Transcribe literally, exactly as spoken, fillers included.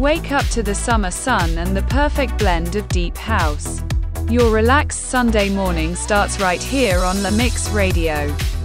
Wake up to the summer sun and the perfect blend of deep house. Your relaxed Sunday morning starts right here on La Mix Radio.